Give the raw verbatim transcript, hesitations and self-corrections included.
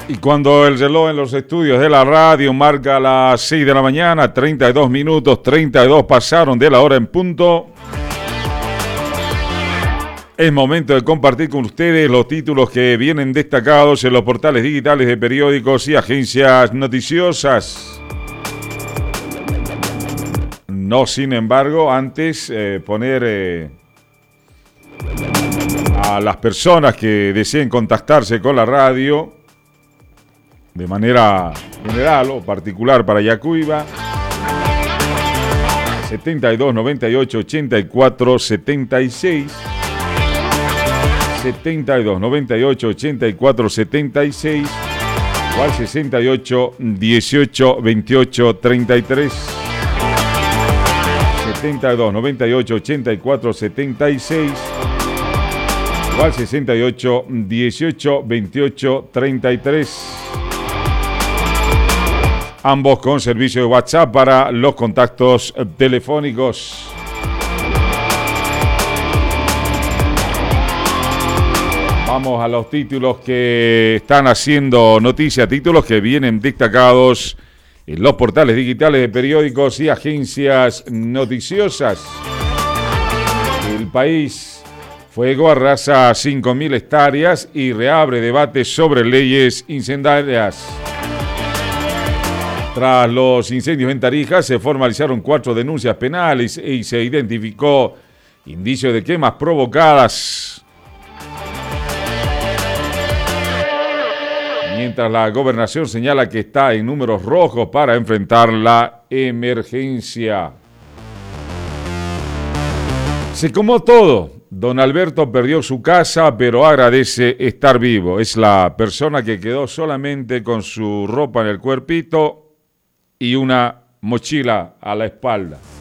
Y cuando el reloj en los estudios de la radio marca las seis de la mañana, treinta y dos minutos, treinta y dos pasaron de la hora en punto, es momento de compartir con ustedes los títulos que vienen destacados en los portales digitales de periódicos y agencias noticiosas. No, sin embargo, antes eh, poner eh, a las personas que deseen contactarse con la radio de manera general o particular para Yacuiba, setenta y dos, noventa y ocho, ochenta y cuatro, setenta y seis, setenta y dos, noventa y ocho, ochenta y cuatro, setenta y seis, o al sesenta y ocho, dieciocho, veintiocho, treinta y tres, setenta y dos, noventa y ocho, ochenta y cuatro, setenta y seis, o al sesenta y ocho, dieciocho, veintiocho, treinta y tres. Ambos con servicio de WhatsApp para los contactos telefónicos. Vamos a los títulos que están haciendo noticia, títulos que vienen destacados en los portales digitales de periódicos y agencias noticiosas. El País: fuego arrasa cinco mil hectáreas y reabre debate sobre leyes incendiarias. Tras los incendios en Tarija, se formalizaron cuatro denuncias penales y se identificó indicios de quemas provocadas. Mientras la gobernación señala que está en números rojos para enfrentar la emergencia. Se comó todo. Don Alberto perdió su casa, pero agradece estar vivo. Es la persona que quedó solamente con su ropa en el cuerpito y una mochila a la espalda.